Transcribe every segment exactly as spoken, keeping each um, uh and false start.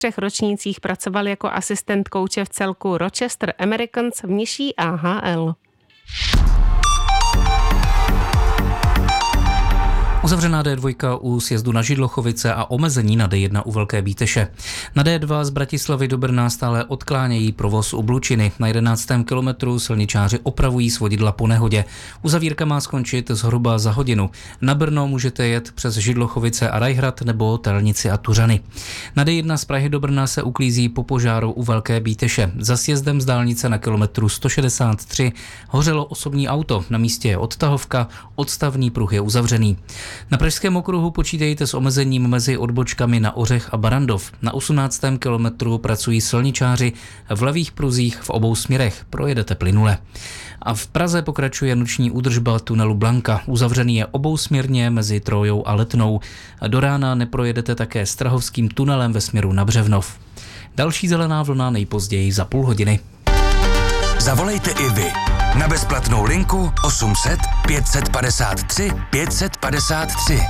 třech ročnících pracoval jako asistent kouče v celku Rochester Americans v nižší A H L. Uzavřená D dva u sjezdu na Židlochovice a omezení na D jedna u Velké Bíteše. Na D dva z Bratislavy do Brna stále odklánějí provoz u Blučiny. Na jedenáctém kilometru silničáři opravují svodidla po nehodě. Uzavírka má skončit zhruba za hodinu. Na Brno můžete jet přes Židlochovice a Rajhrad nebo Telnici a Tuřany. Na D jedna z Prahy do Brna se uklízí po požáru u Velké Bíteše. Za sjezdem z dálnice na kilometru sto šedesát tři hořelo osobní auto. Na místě je odtahovka, odstavný pruh je uzavřený. Na pražském okruhu počítejte s omezením mezi odbočkami na Ořech a Barandov. Na osmnáctém kilometru pracují silničáři v levých pruzích v obou směrech. Projedete plynule. A v Praze pokračuje noční údržba tunelu Blanka. Uzavřený je obousměrně mezi Trojou a Letnou. Do rána neprojedete také Strahovským tunelem ve směru na Břevnov. Další zelená vlna nejpozději za půl hodiny. Zavolejte i vy na bezplatnou linku osm set pět set padesát tři pět set padesát tři.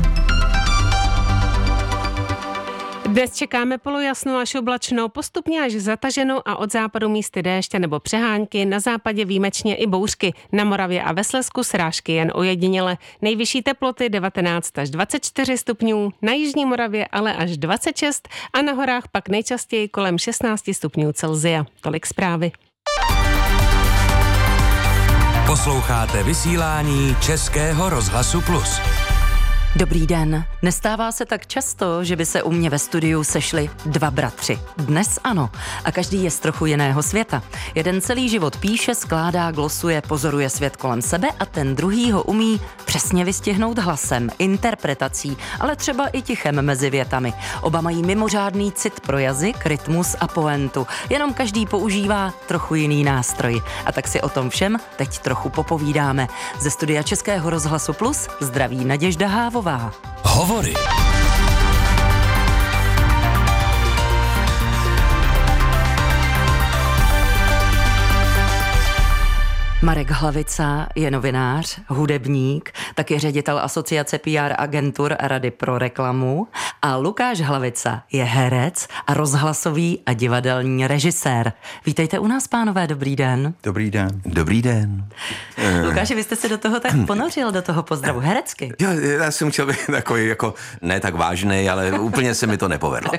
Dnes čekáme polojasno až oblačno, postupně až zataženo a od západu místy déště nebo přehánky, na západě výjimečně i bouřky. Na Moravě a ve Slezsku srážky jen ojediněle. Nejvyšší teploty devatenáct až dvacet čtyři stupňů, na jižní Moravě ale až dvacet šest a na horách pak nejčastěji kolem šestnáct stupňů Celsia. Tolik zprávy. Posloucháte vysílání Českého rozhlasu Plus. Dobrý den. Nestává se tak často, že by se u mě ve studiu sešli dva bratři. Dnes ano. A každý je z trochu jiného světa. Jeden celý život píše, skládá, glosuje, pozoruje svět kolem sebe a ten druhý ho umí přesně vystihnout hlasem, interpretací, ale třeba i tichem mezi větami. Oba mají mimořádný cit pro jazyk, rytmus a poentu. Jenom každý používá trochu jiný nástroj. A tak si o tom všem teď trochu popovídáme. Ze studia Českého rozhlasu Plus zdraví Naděžda Hávová. Hovory. Marek Hlavica je novinář, hudebník, taky ředitel asociace P R agentur Rady pro reklamu a Lukáš Hlavica je herec a rozhlasový a divadelní režisér. Vítejte u nás, pánové, dobrý den. Dobrý den. Dobrý den. Lukáši, vy jste se do toho tak ponořil, do toho pozdravu herecky. Já, já jsem chtěl být takový jako, ne tak vážnej, ale úplně se mi to nepovedlo.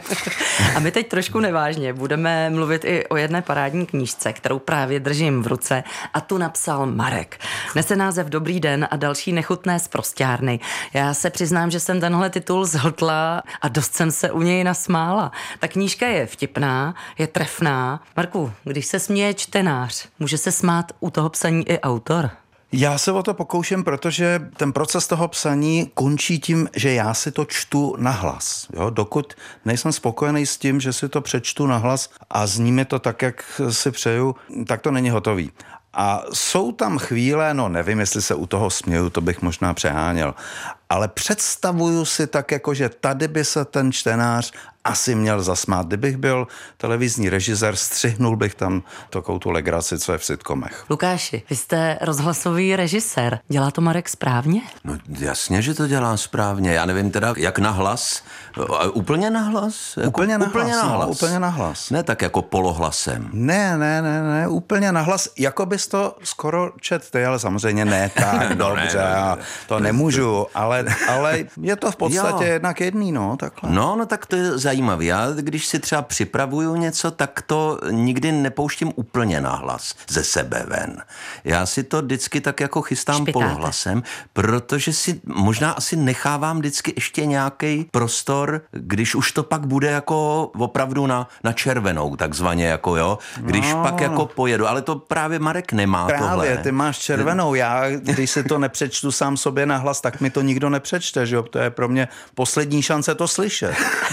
A my teď trošku nevážně budeme mluvit i o jedné parádní knížce, kterou právě držím v ruce a tu napsal Marek. Nese název Dobrý den a další nechutné sprosťárny. Já se přiznám, že jsem tenhle titul zhltla a dost jsem se u něj nasmála. Ta knížka je vtipná, je trefná. Marku, když se směje čtenář, může se smát u toho psaní i autor? Já se o to pokouším, protože ten proces toho psaní končí tím, že já si to čtu nahlas. Jo? Dokud nejsem spokojený s tím, že si to přečtu nahlas a zní mi to tak, jak si přeju, tak to není hotový. A jsou tam chvíle, no nevím, jestli se u toho směju, to bych možná přeháněl, ale představuju si tak, jako že tady by se ten čtenář asi měl zasmát. Kdybych byl televizní režisér, střihnul bych tam takovou tu legraci, co je v sitcomech. Lukáši, vy jste rozhlasový režisér. Dělá to Marek správně? No jasně, že to dělá správně. Já nevím teda, jak nahlas. Úplně nahlas? Jako, Úplně nahlas, úplně nahlas. No, úplně nahlas. Ne tak jako polohlasem. Ne, ne, ne, ne, úplně nahlas. Jako bys to skoro čet ty, ale samozřejmě ne tak, no, dobře, ne, ne, ne. to nemůžu, ale, ale je to v podstatě jo. jednak jedný, no, takhle. No, no tak to je zajímavé. Já, když si třeba připravuju něco, tak to nikdy nepouštím úplně nahlas ze sebe ven. Já si to vždycky tak jako chystám Špitáte. polohlasem, protože si možná asi nechávám vždycky ještě nějaký prostor, když už to pak bude jako opravdu na, na červenou, takzvaně jako jo, když no, pak jako no. pojedu, ale to právě Marek nemá Právě, tohle. ty máš červenou. Já, když si to nepřečtu sám sobě nahlas, tak mi to nikdo nepřečte, že jo? To je pro mě poslední šance to slyšet.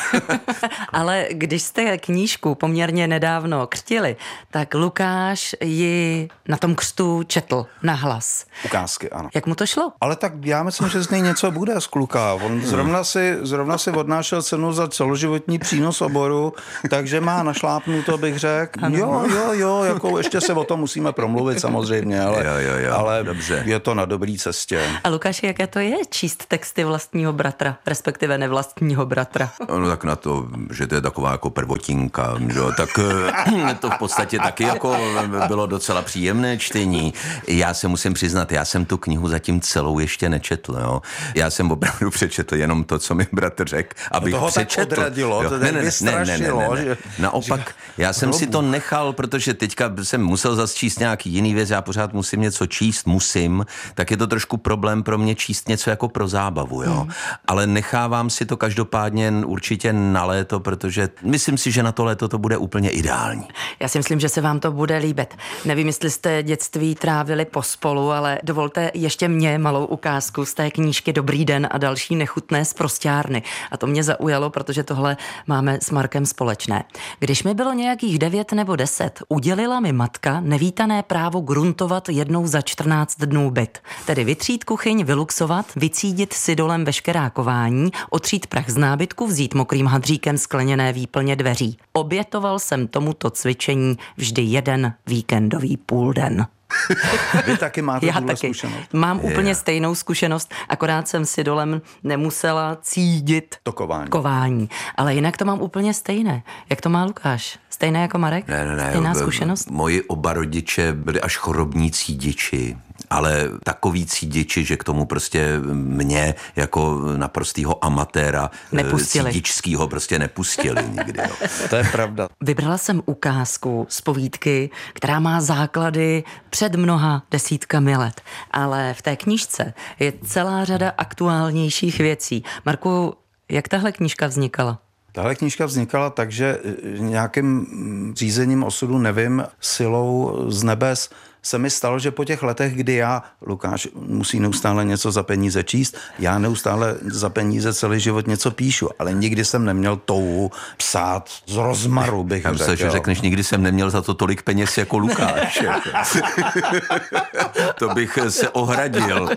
Ale když jste knížku poměrně nedávno křtili, tak Lukáš ji na tom křtu četl nahlas. Ukázky, ano. Jak mu to šlo? Ale tak já myslím, že z něj něco bude z kluka. On zrovna si, zrovna si odnášel cenu za celoživotní přínos oboru, takže má našlápnuto, bych řekl. Jo, jo, jo, jako ještě se o tom musíme promluvit samozřejmě, ale, Jo, jo, jo, ale dobře. je to na dobrý cestě. A Lukáši, jaké to je číst texty vlastního bratra, respektive nevlastního bratra? No tak na to to, že to je taková jako prvotinka, jo, tak to v podstatě taky jako bylo docela příjemné čtení. Já se musím přiznat, já jsem tu knihu zatím celou ještě nečetl, jo. Já jsem opravdu přečetl jenom to, co mi bratr řekl, abych no toho přečetl. Tak odradilo, jo. to Ne, ne, ne, ne, ne, ne, ne, ne. Naopak, já jsem si to nechal, protože teďka jsem musel zase číst nějaký jiný věc, já pořád musím něco číst, musím, tak je to trošku problém pro mě číst něco jako pro zábavu, jo. Hmm. Ale nechávám si to každopádně určitě na léto, protože myslím si, že na to léto to bude úplně ideální. Já si myslím, že se vám to bude líbit. Nevím, jestli jste dětství trávili pospolu, ale dovolte ještě mě malou ukázku z té knížky Dobrý den a další nechutné sprosťárny. A to mě zaujalo, protože tohle máme s Markem společné. Když mi bylo nějakých devět nebo deset, udělila mi matka nevítané právo gruntovat jednou za čtrnáct dnů byt. Tedy vytřít kuchyň, vyluxovat, vycídit si dolem veškerá kování, otřít prach z nábytku, vzít mokrým hadříkem skleněné výplně dveří. Obětoval jsem tomuto cvičení vždy jeden víkendový půlden. Vy taky máte Já tuhle taky. zkušenost? Mám yeah. úplně stejnou zkušenost, akorát jsem si dolem nemusela cídit To kování. kování. Ale jinak to mám úplně stejné. Jak to má Lukáš? Stejné jako Marek? Ne, ne, ne. Stejná b- zkušenost? Moji oba rodiče byli až chorobní cídiči, ale takový cídiči, že k tomu prostě mě jako naprostýho amatéra Nepustili. cídičskýho prostě nepustili nikdy. Jo. To je pravda. Vybrala jsem ukázku z povídky, která má základy před mnoha desítkami let. Ale v té knížce je celá řada aktuálnějších věcí. Marku, jak tahle knížka vznikala? Tahle knížka vznikala tak, že nějakým řízením osudu, nevím, silou z nebes se mi stalo, že po těch letech, kdy já, Lukáš, musí neustále něco za peníze číst, já neustále za peníze celý život něco píšu, ale nikdy jsem neměl touhu psát z rozmaru, bych Já řekl. myslím, že řekneš, nikdy jsem neměl za to tolik peněz jako Lukáš. To bych se ohradil.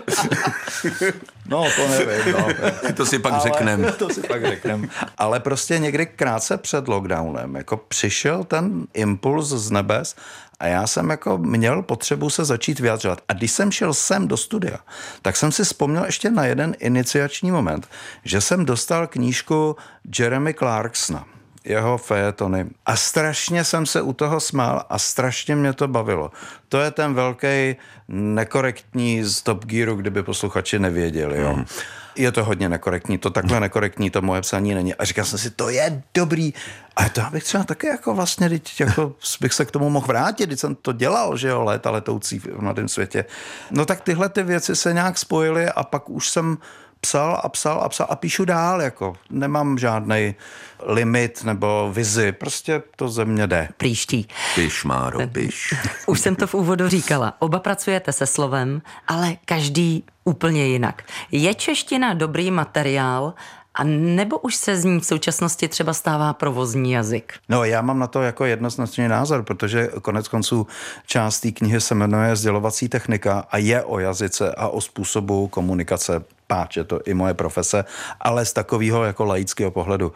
No, to nevím. No. To si pak Ale, řeknem. To si pak řeknem. Ale prostě někdy krátce před lockdownem jako přišel ten impuls z nebes a já jsem jako měl potřebu se začít vyjadřovat. A když jsem šel sem do studia, tak jsem si vzpomněl ještě na jeden iniciační moment, že jsem dostal knížku Jeremy Clarksona, jeho fejetony. A strašně jsem se u toho smál a strašně mě to bavilo. To je ten velký nekorektní z Top Gearu, kdyby posluchači nevěděli. Jo. Mm. Je to hodně nekorektní, to takhle nekorektní, to moje psaní není. A říkal jsem si, to je dobrý. A to já bych třeba taky jako vlastně, teď jako bych se k tomu mohl vrátit, když jsem to dělal, že jo, léta letoucí v mladém světě. No tak tyhle ty věci se nějak spojily a pak už jsem psal a psal a psal a píšu dál, jako nemám žádnej limit nebo vizi, prostě to ze mě jde. Příští. Piš, Máro, piš. Už jsem to v úvodu říkala. Oba pracujete se slovem, ale každý úplně jinak. Je čeština dobrý materiál, a nebo už se z ní v současnosti třeba stává provozní jazyk? No, já mám na to jako jednoznačný názor, protože konec konců část té knihy se jmenuje Sdělovací technika a je o jazyce a o způsobu komunikace. Páč, je to i moje profese, ale z takového jako laického pohledu.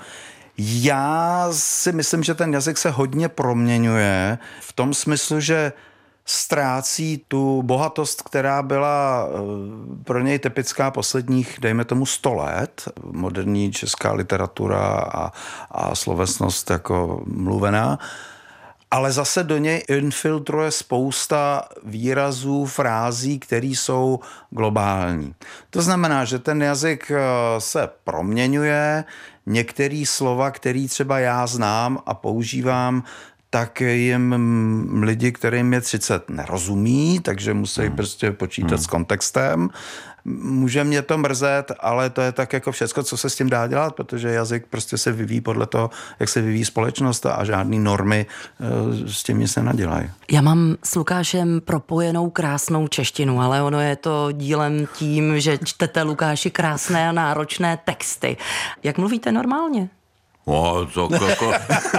Já si myslím, že ten jazyk se hodně proměňuje v tom smyslu, že ztrácí tu bohatost, která byla pro něj typická posledních, dejme tomu, sto let. Moderní česká literatura a, a slovesnost jako mluvená. Ale zase do něj infiltruje spousta výrazů, frází, které jsou globální. To znamená, že ten jazyk se proměňuje, některé slova, které třeba já znám a používám, tak jim lidi, kterým je třicet, nerozumí, takže musí hmm. prostě počítat hmm. s kontextem. Může mě to mrzet, ale to je tak jako všecko, co se s tím dá dělat, protože jazyk prostě se vyvíjí podle toho, jak se vyvíjí společnost a žádný normy s tím nic nenadělají. Já mám s Lukášem propojenou krásnou češtinu, ale ono je to dílem tím, že čtete, Lukáši, krásné a náročné texty. Jak mluvíte normálně? O, to, jako...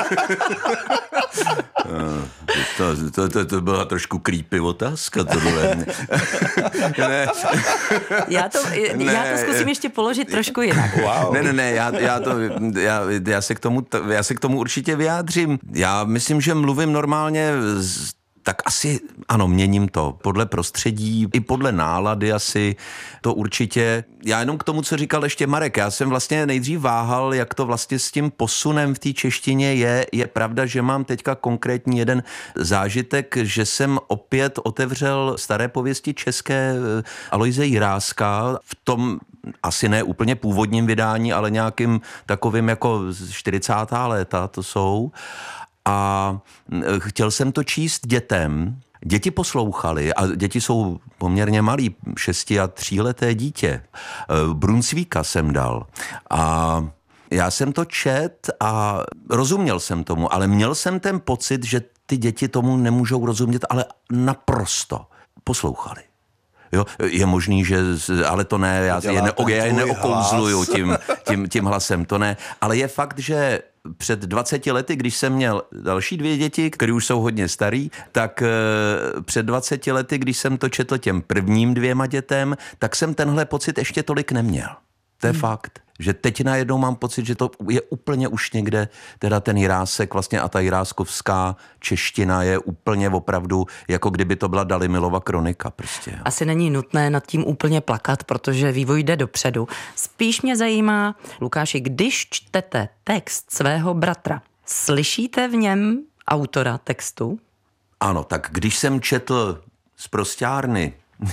to, to, to, to byla trošku creepy otázka, tohle. Ne. Já to, ne. já to zkusím ještě položit trošku jinak. Wow. Ne, ne, ne, já, já, to, já, já, se k tomu, já se k tomu určitě vyjádřím. Já myslím, že mluvím normálně z tak asi ano, měním to. Podle prostředí, i podle nálady asi to určitě. Já jenom k tomu, co říkal ještě Marek, já jsem vlastně nejdřív váhal, jak to vlastně s tím posunem v té češtině je. Je pravda, že mám teďka konkrétní jeden zážitek, že jsem opět otevřel staré pověsti české Aloise Jiráska v tom asi ne úplně původním vydání, ale nějakým takovým jako čtyřicátá léta to jsou. A chtěl jsem to číst dětem. Děti poslouchali a děti jsou poměrně malí, šesti a tříleté dítě. Brunsvíka jsem dal a já jsem to čet a rozuměl jsem tomu, ale měl jsem ten pocit, že ty děti tomu nemůžou rozumět, ale naprosto poslouchali. Jo, je možný, že, ale to ne, já, je ne, já je neokouzluju tím, tím, tím hlasem, to ne, ale je fakt, že před dvaceti lety, když jsem měl další dvě děti, které už jsou hodně starý, tak e, před dvaceti lety, když jsem to četl těm prvním dvěma dětem, tak jsem tenhle pocit ještě tolik neměl. To je hmm. fakt. Že teď najednou mám pocit, že to je úplně už někde, teda ten Jirásek vlastně a ta jiráskovská čeština je úplně opravdu, jako kdyby to byla Dalimilova kronika prostě. Jo. Asi není nutné nad tím úplně plakat, protože vývoj jde dopředu. Spíš mě zajímá, Lukáši, když čtete text svého bratra, slyšíte v něm autora textu? Ano, tak když jsem četl z Prosťárny,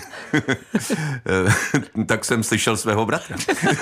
tak jsem slyšel svého bratra.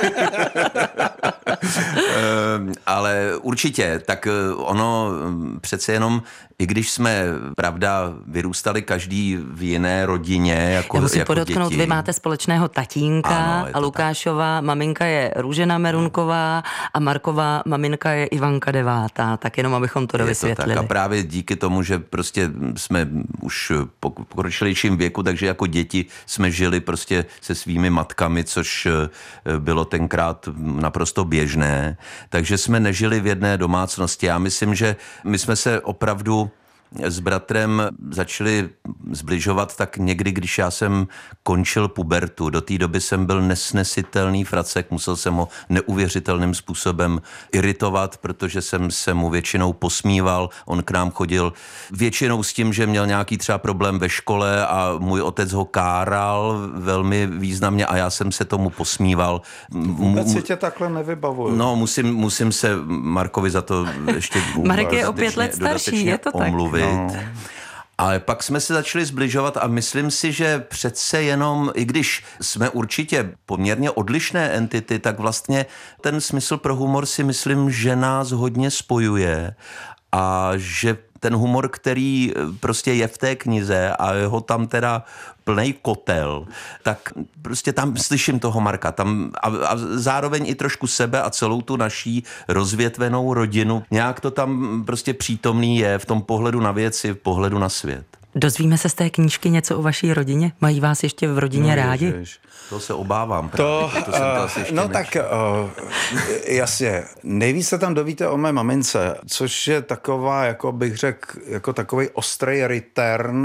Ale určitě, tak ono přece jenom, i když jsme, pravda, vyrůstali každý v jiné rodině, jako, Já musím jako podotknout, děti. Vy máte společného tatínka ano, a Lukášová tak. Maminka je Růžena Merunková a Marková maminka je Ivanka Devátá, tak jenom abychom to dovysvětlili. A právě díky tomu, že prostě jsme už po pokročilejším věku, takže jako děti jsme žili prostě se svými matkami, což bylo tenkrát naprosto běžné, takže jsme nežili v jedné domácnosti. Já myslím, že my jsme se opravdu s bratrem začali zbližovat tak někdy, když já jsem končil pubertu. Do té doby jsem byl nesnesitelný fracek, musel jsem ho neuvěřitelným způsobem iritovat, protože jsem se mu většinou posmíval. On k nám chodil většinou s tím, že měl nějaký třeba problém ve škole a můj otec ho káral velmi významně a já jsem se tomu posmíval. Vůbec si tě takhle nevybavuju. No, musím, musím se Markovi za to ještě Marek je o pět let starší, je to tak? Omluvit. No. Ale pak jsme se začali zbližovat a myslím si, že přece jenom, i když jsme určitě poměrně odlišné entity, tak vlastně ten smysl pro humor si myslím, že nás hodně spojuje a že ten humor, který prostě je v té knize a je ho tam teda plnej kotel, tak prostě tam slyším toho Marka. Tam a, a zároveň i trošku sebe a celou tu naší rozvětvenou rodinu. Nějak to tam prostě přítomný je v tom pohledu na věci, v pohledu na svět. Dozvíme se z té knížky něco o vaší rodině? Mají vás ještě v rodině no, rádi? Ježiš. To se obávám. Právě. To, to jsem to asi uh, no než... tak uh, jasně. Nejvíc se tam dovíte o mé mamince, což je taková, jako bych řekl, jako takový ostrý return,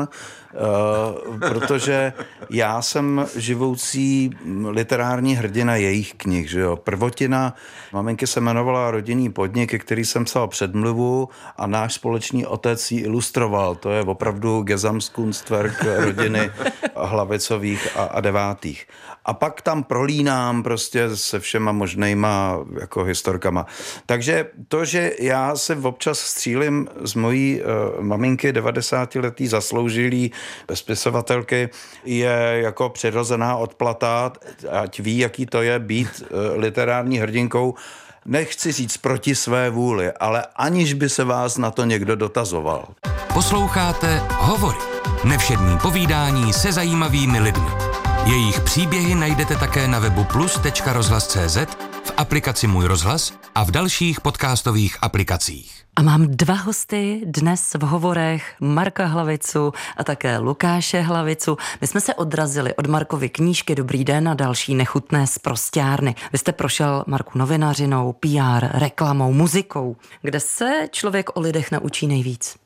uh, protože já jsem živoucí literární hrdina jejich knih, že jo. Prvotina maminky se jmenovala Rodinný podnik, který jsem psal předmluvu a náš společný otec ji ilustroval. To je opravdu Gesamtkunstwerk rodiny Hlavicových a, a Devátých. A pak tam prolínám prostě se všema možnejma jako historkama. Takže to, že já se občas střílím z mojí uh, maminky devadesátiletý zasloužilý spisovatelky, je jako přirozená odplata, ať ví, jaký to je být uh, literární hrdinkou. Nechci říct proti své vůli, ale aniž by se vás na to někdo dotazoval. Posloucháte Hovory. Nevšední povídání se zajímavými lidmi. Jejich příběhy najdete také na webu plus tečka rozhlas tečka cé zet, v aplikaci Můj rozhlas a v dalších podcastových aplikacích. A mám dva hosty dnes v Hovorech, Marka Hlavicu a také Lukáše Hlavicu. My jsme se odrazili od Markovy knížky Dobrý den a další nechutné z Prosťárny. Vy jste prošel, Marku, novinařinou, P R, reklamou, muzikou. Kde se člověk o lidech naučí nejvíc?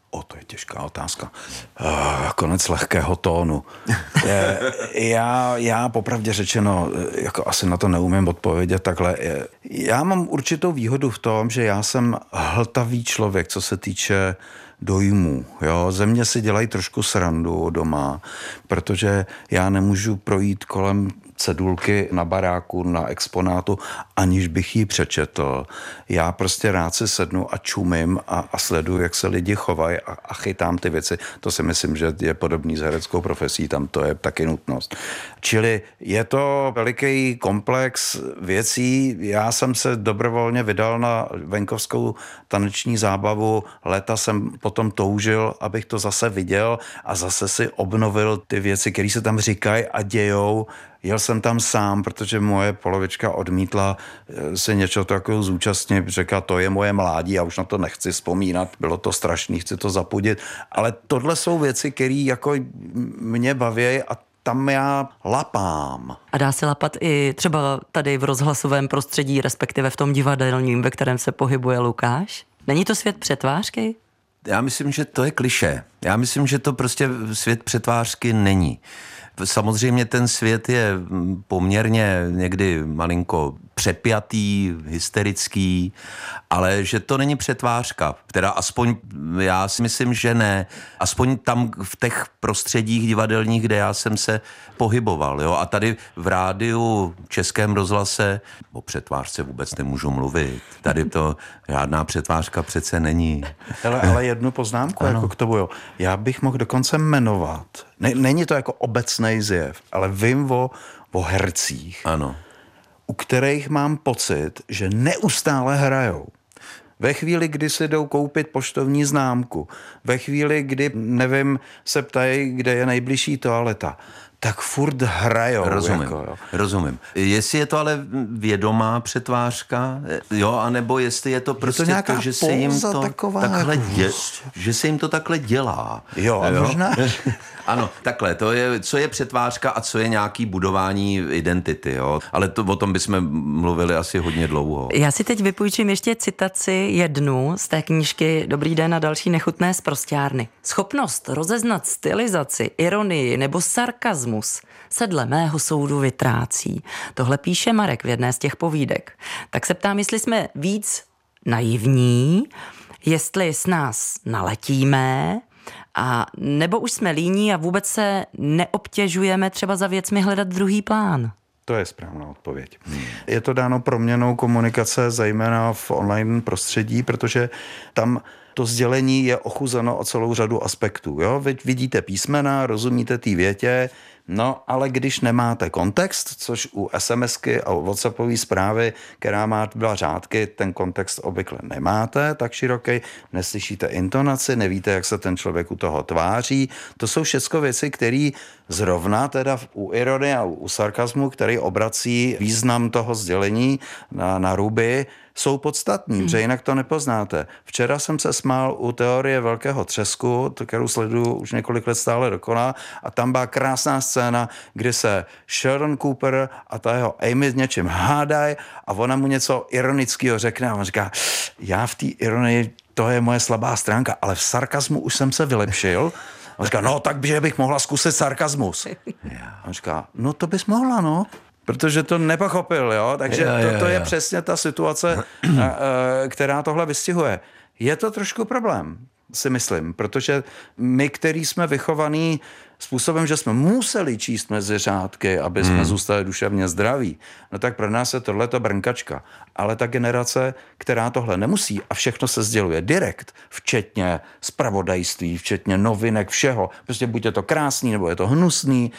O, to je těžká otázka. Uh, konec lehkého tónu. Je, já, já popravdě řečeno, jako asi na to neumím odpovědět takhle. Já mám určitou výhodu v tom, že já jsem hltavý člověk, co se týče dojmů. Jo? Ze mě si dělají trošku srandu doma, protože já nemůžu projít kolem cedulky na baráku, na exponátu, aniž bych ji přečetl. Já prostě rád si sednu a čumím a, a sleduju, jak se lidi chovají a, a chytám ty věci. To si myslím, že je podobný s hereckou profesí, tam to je taky nutnost. Čili je to veliký komplex věcí. Já jsem se dobrovolně vydal na venkovskou taneční zábavu. Léta jsem potom toužil, abych to zase viděl a zase si obnovil ty věci, které se tam říkají a dějou. Jel jsem tam sám, protože moje polovička odmítla se něčeho takového zúčastnit, řekla, to je moje mládí, já už na to nechci vzpomínat, bylo to strašný, chci to zapudit, ale tohle jsou věci, které jako mě baví a tam já lapám. A dá se lapat i třeba tady v rozhlasovém prostředí, respektive v tom divadelním, ve kterém se pohybuje Lukáš? Není to svět přetvářky? Já myslím, že to je klišé. Já myslím, že to prostě svět přetvářky není. Samozřejmě ten svět je poměrně někdy malinko přepjatý, hysterický, ale že to není přetvářka, teda aspoň já si myslím, že ne. Aspoň tam v těch prostředích divadelních, kde já jsem se pohyboval. Jo? A tady v rádiu, Českém rozhlase, o přetvářce vůbec nemůžu mluvit. Tady to žádná přetvářka přece není. Hele, ale jednu poznámku jako k tomu. Jo. Já bych mohl dokonce jmenovat. Ne, není to jako obecný zjev, ale vím o, o hercích. Ano. U kterých mám pocit, že neustále hrajou. Ve chvíli, kdy si jdou koupit poštovní známku, ve chvíli, kdy, nevím, se ptají, kde je nejbližší toaleta, tak furt hrajou. Rozumím, jako, jo. rozumím. Jestli je to ale vědomá přetvářka, jo, anebo jestli je to prostě je to, to že se jim to takhle jako dě, že se jim to takhle dělá. Jo, a jo? možná... Ano, takhle, to je, co je přetvářka a co je nějaký budování identity, jo. Ale to, o tom bychom mluvili asi hodně dlouho. Já si teď vypůjčím ještě citaci jednu z té knížky Dobrý den a další nechutné sprosťárny. Schopnost rozeznat stylizaci, ironii nebo sarkazmus se dle mého soudu vytrácí. Tohle píše Marek v jedné z těch povídek. Tak se ptám, jestli jsme víc naivní, jestli s nás naletíme, a nebo už jsme líní a vůbec se neobtěžujeme třeba za věcmi hledat druhý plán. To je správná odpověď. Hmm. Je to dáno proměnou komunikace, zejména v online prostředí, protože tam to sdělení je ochuzeno o celou řadu aspektů. Jo? Vy vidíte písmena, rozumíte té větě, no ale když nemáte kontext, což u SMSky a WhatsAppové zprávy, která má dva řádky, ten kontext obvykle nemáte tak široký, neslyšíte intonaci, nevíte, jak se ten člověk u toho tváří. To jsou všechno věci, které zrovna teda u ironie a u sarkazmu, který obrací význam toho sdělení na, na ruby, jsou podstatní, protože jinak to nepoznáte. Včera jsem se smál u teorie velkého třesku, kterou sleduju už několik let stále dokola, a tam byla krásná scéna, kdy se Sheldon Cooper a ta jeho Amy s něčím hádají a ona mu něco ironického řekne a on říká, já v té ironii, to je moje slabá stránka, ale v sarkazmu už jsem se vylepšil. A on říká, no tak bych mohla zkusit sarkazmus. A on říká, no to bys mohla, no. Protože to nepochopil, jo? Takže jo, jo, to, to je jo. přesně ta situace, která tohle vystihuje. Je to trošku problém, si myslím, protože my, který jsme vychovaní způsobem, že jsme museli číst mezi řádky, aby jsme hmm. zůstali duševně zdraví, no tak pro nás je tohleto brnkačka. Ale ta generace, která tohle nemusí a všechno se sděluje direkt, včetně zpravodajství, včetně novinek, všeho, prostě buď je to krásný, nebo je to hnusný,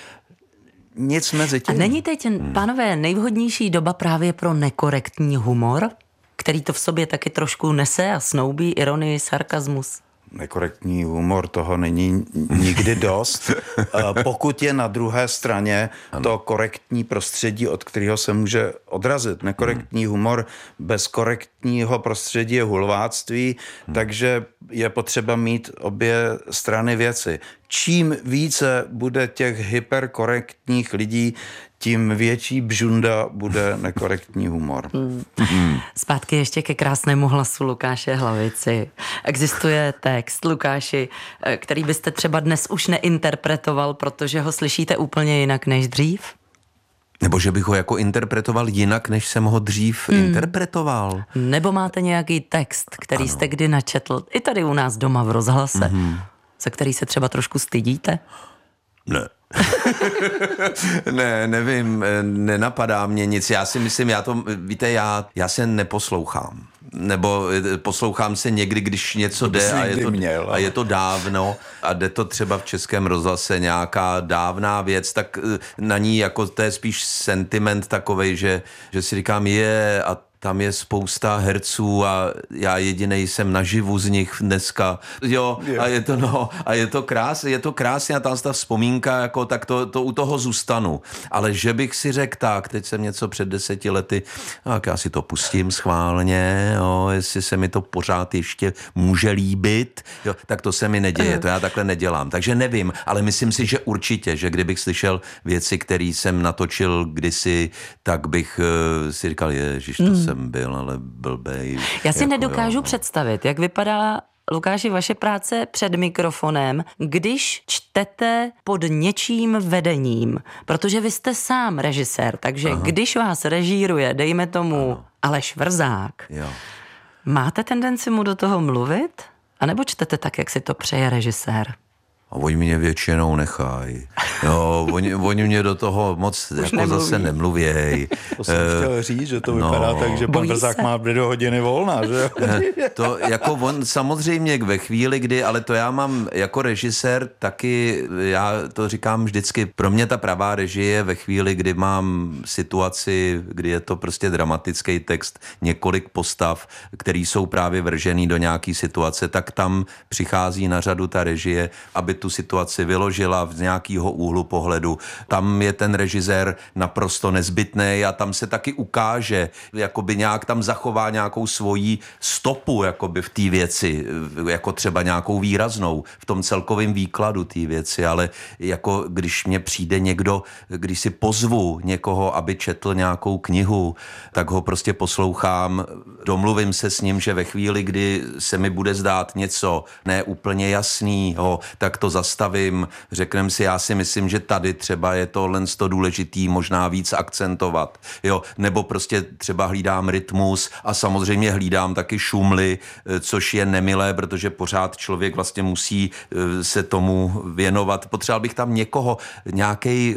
nic mezi tím. A není teď, pánové, nejvhodnější doba právě pro nekorektní humor, který to v sobě taky trošku nese a snoubí ironii, sarkazmus? Nekorektní humor, toho není nikdy dost. Pokud je na druhé straně ano. to korektní prostředí, od kterého se může odrazit. Nekorektní hmm. humor bez korektního prostředí je hulváctví, hmm. takže je potřeba mít obě strany věci. čím více bude těch hyperkorektních lidí, tím větší bžunda bude nekorektní humor. Hmm. Zpátky ještě ke krásnému hlasu Lukáše Hlavici. Existuje text, Lukáši, který byste třeba dnes už neinterpretoval, protože ho slyšíte úplně jinak než dřív? Nebo že bych ho jako interpretoval jinak, než jsem ho dřív hmm. interpretoval. Nebo máte nějaký text, který ano. jste kdy načetl, i tady u nás doma v rozhlase, mm-hmm. za který se třeba trošku stydíte? Ne. ne, nevím, nenapadá mě nic. Já si myslím, já to, víte, já, já se neposlouchám. Nebo poslouchám se někdy, když něco jde a je, to, měl, a je to dávno a jde to třeba v Českém rozhlase nějaká dávná věc, tak na ní jako to je spíš sentiment takovej, že, že si říkám je a tam je spousta herců a já jedinej jsem naživu z nich dneska. Jo, a je to, no, a je to krásné, je to krásně a tam ta vzpomínka, jako, tak to, to u toho zůstanu. Ale že bych si řekl tak, teď jsem něco před deseti lety, tak já si to pustím schválně, jo, jestli se mi to pořád ještě může líbit, jo, tak to se mi neděje, to já takhle nedělám. Takže nevím, ale myslím si, že určitě, že kdybych slyšel věci, které jsem natočil kdysi, tak bych uh, si říkal, ježiš, to mm. jsem byl, ale blbej. Já si jako, nedokážu jo. představit, jak vypadá, Lukáši, vaše práce před mikrofonem, když čtete pod něčím vedením, protože vy jste sám režisér, takže Aha. když vás režíruje, dejme tomu ano. Aleš Vrzák, jo. máte tendenci mu do toho mluvit? A nebo čtete tak, jak si to přeje režisér? A oni mě většinou nechají. Jo, oni, oni mě do toho moc jako nemluví. Zase nemluvěj. To jsem uh, chtěl říct, že to vypadá no, tak, že pan Vrzák má do hodiny volna, že To jako on samozřejmě ve chvíli, kdy, ale to já mám jako režisér taky, já to říkám vždycky, pro mě ta pravá režie je ve chvíli, kdy mám situaci, kdy je to prostě dramatický text, několik postav, který jsou právě vržený do nějaký situace, tak tam přichází na řadu ta režie, aby tu situaci vyložila z nějakého úhlu pohledu. Tam je ten režisér naprosto nezbytný a tam se taky ukáže, jakoby nějak tam zachová nějakou svoji stopu jakoby v té věci, jako třeba nějakou výraznou v tom celkovém výkladu té věci, ale jako když mě přijde někdo, když si pozvu někoho, aby četl nějakou knihu, tak ho prostě poslouchám, domluvím se s ním, že ve chvíli, kdy se mi bude zdát něco ne úplně jasného, tak to zastavím, řekneme si, já si myslím, že tady třeba je tohle to důležitý možná víc akcentovat, jo, nebo prostě třeba hlídám rytmus a samozřejmě hlídám taky šumly, což je nemilé, protože pořád člověk vlastně musí se tomu věnovat. Potřeboval bych tam někoho, nějaký,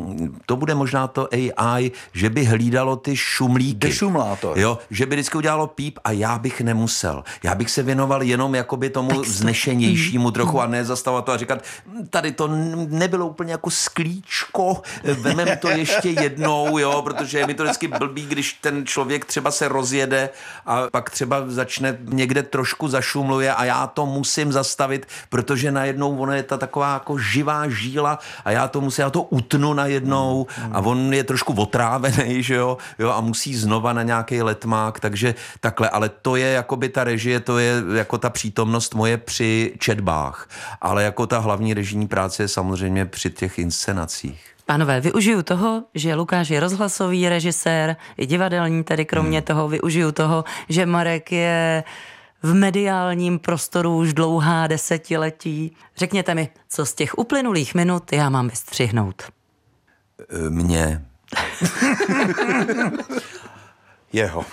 to bude možná to A I, že by hlídalo ty šumlíky. Dešumlátor. Jo, že by vždycky udělalo píp a já bych nemusel. Já bych se věnoval jenom jakoby tomu vznešenějšímu trochu a ne zastavovat to a říkat, tady to nebylo úplně jako sklíčko, vemem to ještě jednou, jo, protože je mi to vždycky blbý, když ten člověk třeba se rozjede a pak třeba začne někde trošku zašumluje a já to musím zastavit, protože najednou ono je ta taková jako živá žíla a já to musím, já to utnu najednou a on je trošku otrávený, že jo, jo, a musí znova na nějaký letmák, takže takhle, ale to je jakoby ta režie, to je jako ta přítomnost moje při četbách, ale jako ta hlavní režijní práce je samozřejmě při těch inscenacích. Pánové, využiju toho, že Lukáš je rozhlasový režisér, i divadelní, tedy kromě hmm. toho využiju toho, že Marek je v mediálním prostoru už dlouhá desetiletí. Řekněte mi, co z těch uplynulých minut já mám vystřihnout? Mně. Jeho.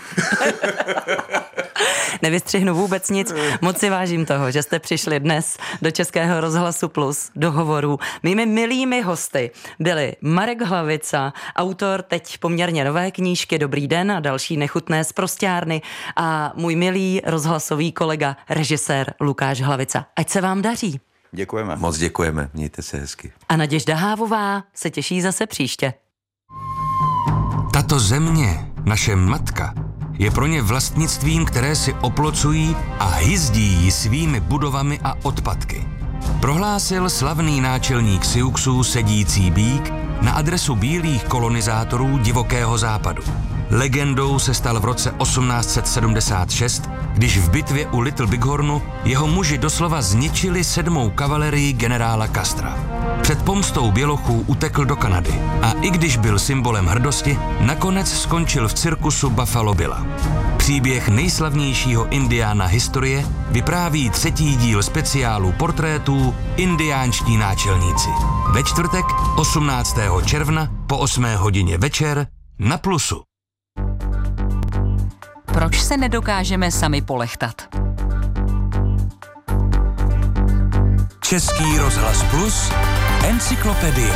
Nevystřihnu vůbec nic. Moc si vážím toho, že jste přišli dnes do Českého rozhlasu Plus do hovoru. Mými milými hosty byli Marek Hlavica, autor teď poměrně nové knížky Dobrý den a další nechutné sprosťárny a můj milý rozhlasový kolega, režisér Lukáš Hlavica. Ať se vám daří. Děkujeme. Moc děkujeme, mějte se hezky. A Naděžda Hávová se těší zase příště. Tato země, naše matka, je pro ně vlastnictvím, které si oplocují a hyzdí ji svými budovami a odpadky. Prohlásil slavný náčelník Siuxů sedící býk na adresu bílých kolonizátorů divokého západu. Legendou se stal v roce osmnáct set sedmdesát šest, když v bitvě u Little Bighornu jeho muži doslova zničili sedmou kavalerii generála Castra. Před pomstou bělochů utekl do Kanady a i když byl symbolem hrdosti, nakonec skončil v cirkusu Buffalo Billa. Příběh nejslavnějšího indiána historie vypráví třetí díl speciálu portrétů Indiánští náčelníci. Ve čtvrtek osmnáctého června po osmé hodině večer na Plusu. Proč se nedokážeme sami polechtat? Český rozhlas Plus, encyklopedie.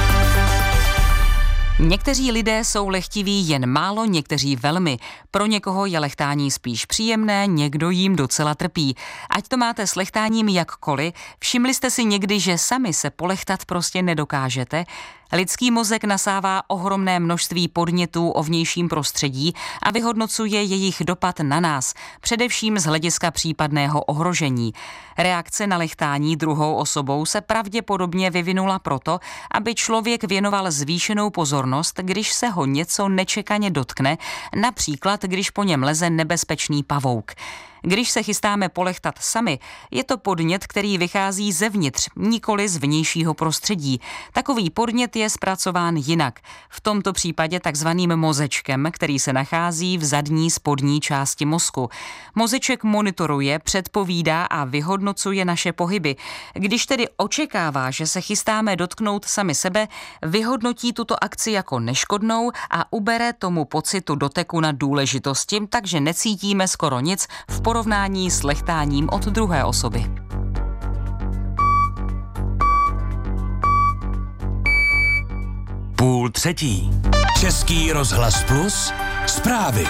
Někteří lidé jsou lehtiví jen málo, někteří velmi. Pro někoho je lechtání spíš příjemné, někdo jím docela trpí. Ať to máte s lechtáním jakkoliv, všimli jste si někdy, že sami se polechtat prostě nedokážete? Lidský mozek nasává ohromné množství podnětů o vnějším prostředí a vyhodnocuje jejich dopad na nás, především z hlediska případného ohrožení. Reakce na lechtání druhou osobou se pravděpodobně vyvinula proto, aby člověk věnoval zvýšenou pozornost, když se ho něco nečekaně dotkne, například když po něm leze nebezpečný pavouk. Když se chystáme polechtat sami, je to podnět, který vychází zevnitř, nikoli z vnějšího prostředí. Takový podnět je zpracován jinak. V tomto případě takzvaným mozečkem, který se nachází v zadní spodní části mozku. Mozeček monitoruje, předpovídá a vyhodnocuje naše pohyby. Když tedy očekává, že se chystáme dotknout sami sebe, vyhodnotí tuto akci jako neškodnou a ubere tomu pocitu doteku na důležitosti, takže necítíme skoro nic v porovnání s lechtáním od druhé osoby. Půl třetí. Český rozhlas Plus, zprávy.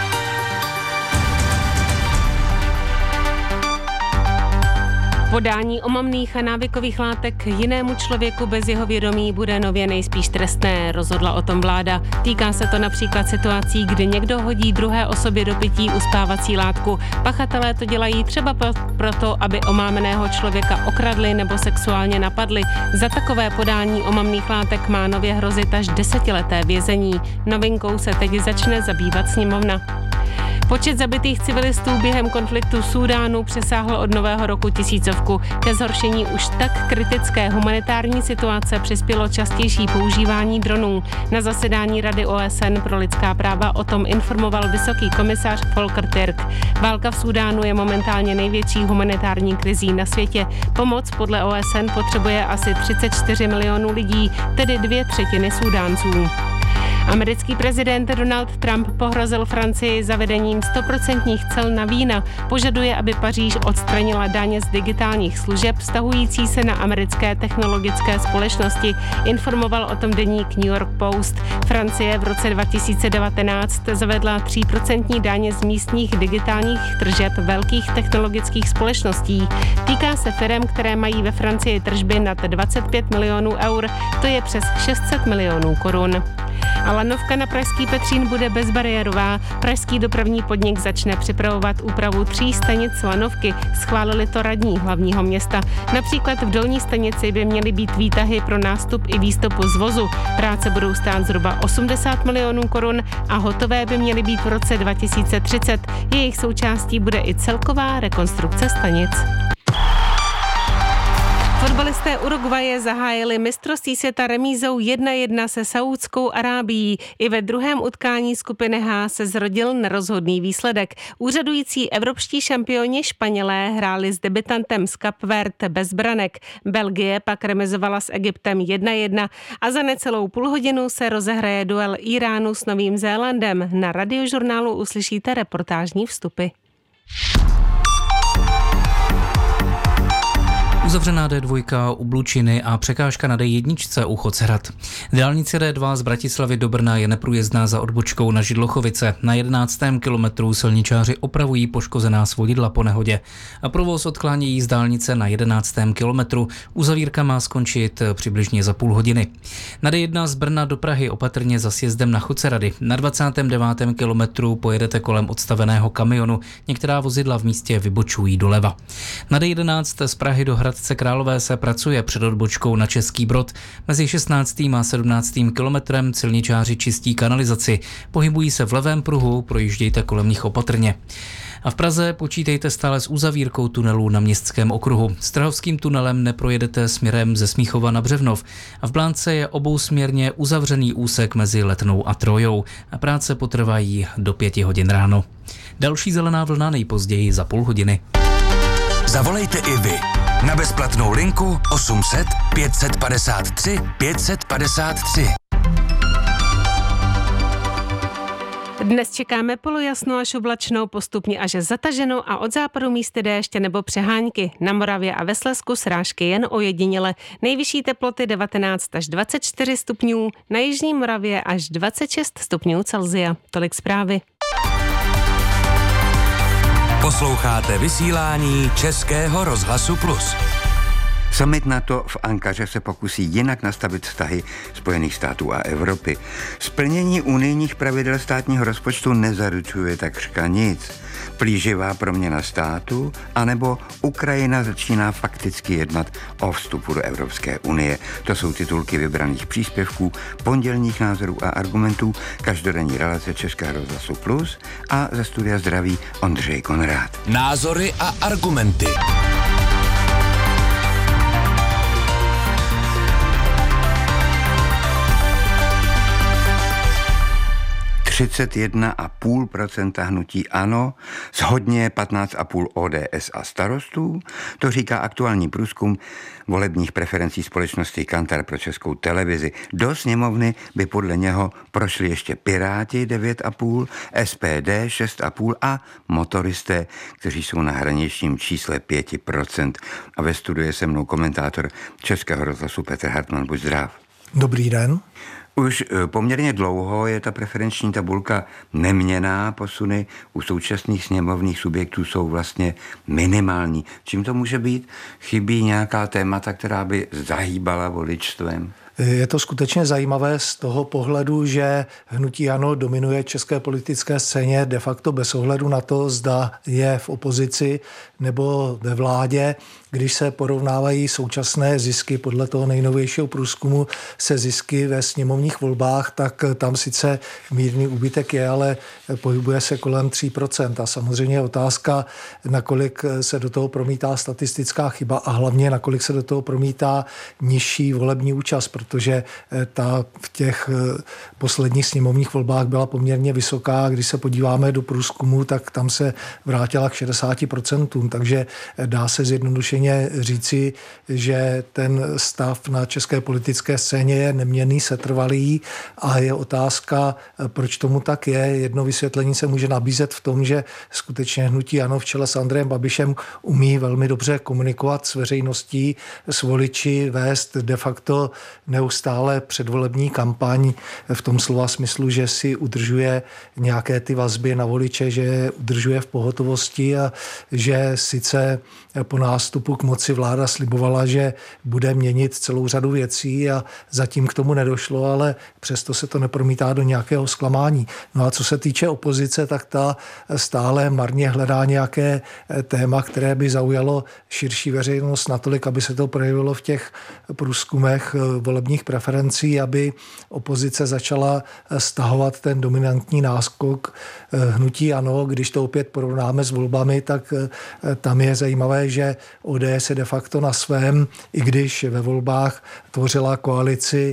Podání omamných a návykových látek jinému člověku bez jeho vědomí bude nově nejspíš trestné, rozhodla o tom vláda. Týká se to například situací, kdy někdo hodí druhé osobě do pití uspávací látku. Pachatelé to dělají třeba proto, aby omámeného člověka okradli nebo sexuálně napadli. Za takové podání omamných látek má nově hrozit až desetileté vězení. Novinkou se teď začne zabývat sněmovna. Počet zabitých civilistů během konfliktu v Súdánu přesáhl od nového roku tisícovku. Ke zhoršení už tak kritické humanitární situace přispělo častější používání dronů. Na zasedání Rady O S N pro lidská práva o tom informoval vysoký komisař Volker Türk. Válka v Súdánu je momentálně největší humanitární krizí na světě. Pomoc podle O S N potřebuje asi třicet čtyři milionů lidí, tedy dvě třetiny Súdánců. Americký prezident Donald Trump pohrozil Francii zavedením stoprocentních cel na vína. Požaduje, aby Paříž odstranila daně z digitálních služeb vztahující se na americké technologické společnosti. Informoval o tom deník New York Post. Francie v roce dva tisíce devatenáct zavedla tří procentní daně z místních digitálních tržeb velkých technologických společností. Týká se firem, které mají ve Francii tržby nad dvacet pět milionů eur, to je přes šest set milionů korun. A lanovka na pražský Petřín bude bezbariérová. Pražský dopravní podnik začne připravovat úpravu tří stanic lanovky. Schválili to radní hlavního města. Například v dolní stanici by měly být výtahy pro nástup i výstup z vozu. Práce budou stát zhruba osmdesát milionů korun a hotové by měly být v roce dva tisíce třicet. Jejich součástí bude i celková rekonstrukce stanic. Fotbalisté Uruguaye zahájili mistrovství světa remízou jedna jedna se Saúdskou Arábií. I ve druhém utkání skupiny H se zrodil nerozhodný výsledek. Úřadující evropští šampioni Španělé hráli s debutantem z Kap Verde bez branek. Belgie pak remizovala s Egyptem jedna jedna a za necelou půl hodinu se rozehraje duel Iránu s Novým Zélandem. Na Radiožurnálu uslyšíte reportážní vstupy. Uzavřená D dva u Blučiny a překážka na D jedna u Chocehrad. Dálnice D dva z Bratislavy do Brna je neprůjezdná za odbočkou na Židlochovice. Na jedenáctém kilometru silničáři opravují poškozená svodidla po nehodě a provoz odklánějí z dálnice na jedenáctém kilometru. Uzavírka má skončit přibližně za půl hodiny. Na D jedna z Brna do Prahy opatrně za sjezdem na Chocerady. Na dvacátém devátém kilometru pojedete kolem odstaveného kamionu. Některá vozidla v místě vybočují doleva. Na D jedenáct z Prahy do Hradce Hradce Králové se pracuje před odbočkou na Český Brod. Mezi šestnáctým a sedmnáctým kilometrem silničáři čistí kanalizaci. Pohybují se v levém pruhu, projíždějte kolem nich opatrně. A v Praze počítejte stále s uzavírkou tunelů na Městském okruhu. Strahovským tunelem neprojedete směrem ze Smíchova na Břevnov a v Blánce je obousměrně uzavřený úsek mezi Letnou a Trojou a práce potrvají do pěti hodin ráno. Další zelená vlna nejpozději za půl hodiny. Zavolejte i vy na bezplatnou linku osm set pět set padesát tři pět set padesát tři. Dnes čekáme polojasno až oblačnou, postupně až zataženou a od západu místy déště nebo přehánky. Na Moravě a ve Slezsku srážky jen ojediněle. Nejvyšší teploty devatenáct až dvacet čtyři stupňů, na jižní Moravě až dvacet šest stupňů Celsia. Tolik zprávy. Posloucháte vysílání Českého rozhlasu Plus. Summit NATO v Ankaře se pokusí jinak nastavit vztahy Spojených států a Evropy. Splnění unijních pravidel státního rozpočtu nezaručuje takřka nic. Plíživá proměna státu, anebo Ukrajina začíná fakticky jednat o vstupu do Evropské unie. To jsou titulky vybraných příspěvků, pondělních názorů a argumentů, každodenní relace Českého rozhlasu Plus a ze studia zdraví Ondřej Konrád. Názory a argumenty. třicet jedna celá pět procenta hnutí ANO, shodně patnáct celá pět O D S a Starostů. To říká aktuální průzkum volebních preferencí společnosti Kantar pro Českou televizi. Do sněmovny by podle něho prošli ještě Piráti devět celá pět, S P D šest celá pět a motoristé, kteří jsou na hraničním čísle pět procent. A ve studiu je se mnou komentátor Českého rozhlasu Petr Hartmann. Buď zdrav. Dobrý den. Už poměrně dlouho je ta preferenční tabulka neměnná, posuny u současných sněmovních subjektů jsou vlastně minimální. Čím to může být? Chybí nějaká témata, která by zahýbala voličstvem? Je to skutečně zajímavé z toho pohledu, že hnutí ANO dominuje české politické scéně de facto bez ohledu na to, zda je v opozici nebo ve vládě. Když se porovnávají současné zisky podle toho nejnovějšího průzkumu se zisky ve sněmovních volbách, tak tam sice mírný úbytek je, ale pohybuje se kolem tři procenta. A samozřejmě je otázka, nakolik se do toho promítá statistická chyba a hlavně nakolik se do toho promítá nižší volební účast, protože ta v těch posledních sněmovních volbách byla poměrně vysoká. Když se podíváme do průzkumu, tak tam se vrátila k šedesáti procentům, takže dá se zjednodušeně říci, že ten stav na české politické scéně je neměnný, setrvalý a je otázka, proč tomu tak je. Jedno vysvětlení se může nabízet v tom, že skutečně hnutí ANO v čele s Andrejem Babišem umí velmi dobře komunikovat s veřejností, s voliči, vést de facto neustále předvolební kampaň v tom slova smyslu, že si udržuje nějaké ty vazby na voliče, že je udržuje v pohotovosti a že sice po nástupu k moci vláda slibovala, že bude měnit celou řadu věcí a zatím k tomu nedošlo, ale přesto se to nepromítá do nějakého zklamání. No a co se týče opozice, tak ta stále marně hledá nějaké téma, které by zaujalo širší veřejnost natolik, aby se to projevilo v těch průzkumech volebních preferencí, aby opozice začala stahovat ten dominantní náskok hnutí ANO. Když to opět porovnáme s volbami, tak tam je zajímavé, že O D S je de facto na svém, i když ve volbách tvořila koalici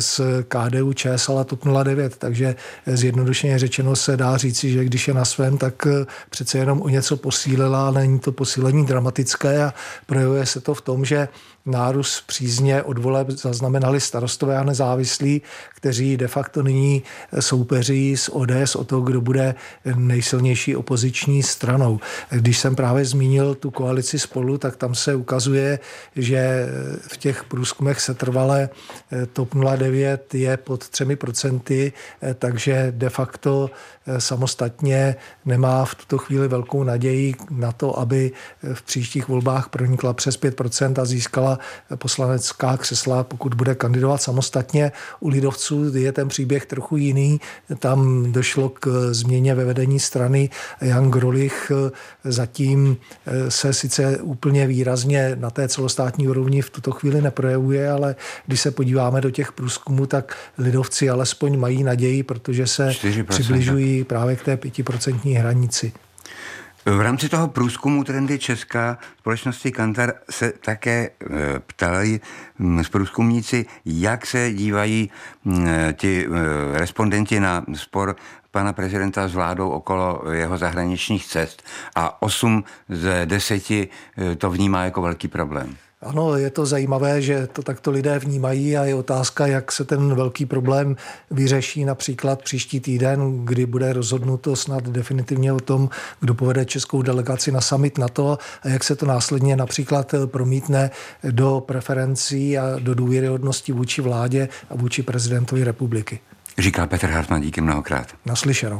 s K D U Č S L a T O P nula devět, takže zjednodušeně řečeno se dá říci, že když je na svém, tak přece jenom o něco posílila, ale není to posílení dramatické a projevuje se to v tom, že nárůst přízně od voleb zaznamenali Starostové a nezávislí, kteří de facto nyní soupeří s O D S o to, kdo bude nejsilnější opoziční stranou. Když jsem právě zmínil tu koalici Spolu, tak tam se ukazuje, že v těch průzkumech setrvale T O P nula devět je pod třemi procenty, takže de facto samostatně nemá v tuto chvíli velkou naději na to, aby v příštích volbách pronikla přes pět procent a získala poslanecká křesla, pokud bude kandidovat samostatně. U lidovců je ten příběh trochu jiný. Tam došlo k změně ve vedení strany. Jan Grolich zatím se sice úplně výrazně na té celostátní úrovni v tuto chvíli neprojevuje, ale když se podíváme do těch průzkumů, tak lidovci alespoň mají naději, protože se čtyři procenta přibližují právě k té pětiprocentní hranici. V rámci toho průzkumu Trendy Česka společnosti Kantar se také ptali průzkumníci, jak se dívají ti respondenti na spor pana prezidenta s vládou okolo jeho zahraničních cest a osm z deseti to vnímá jako velký problém. Ano, je to zajímavé, že to takto lidé vnímají a je otázka, jak se ten velký problém vyřeší například příští týden, kdy bude rozhodnuto snad definitivně o tom, kdo povede českou delegaci na summit NATO a jak se to následně například promítne do preferencí a do důvěryhodnosti vůči vládě a vůči prezidentovi republiky. Říká Petr Hartmann, díky mnohokrát. Naslyšenou.